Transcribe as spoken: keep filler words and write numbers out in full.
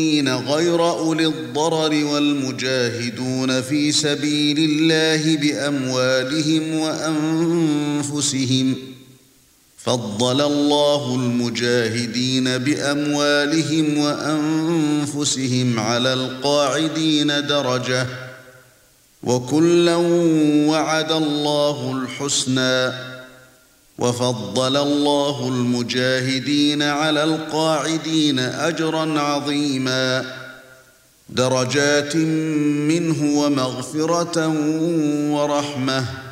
غير أولي الضرر والمجاهدون في سبيل الله بأموالهم وأنفسهم فضل الله المجاهدين بأموالهم وأنفسهم على القاعدين درجة وكلا وعد الله الحسنى وفضل الله المجاهدين على القاعدين أجرا عظيما درجات منه ومغفرة ورحمة